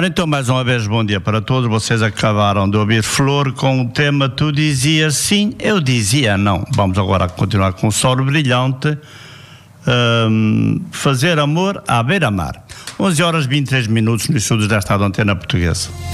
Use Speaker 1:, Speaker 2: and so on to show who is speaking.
Speaker 1: Ora então, mais uma vez, bom dia para todos. Vocês acabaram de ouvir Flor com o tema Tu Dizias Sim, Eu Dizia Não. Vamos agora continuar com o Sol Brilhante, Fazer Amor à Beira-Mar. 11 horas 23 minutos nos estudos desta Antena Portuguesa.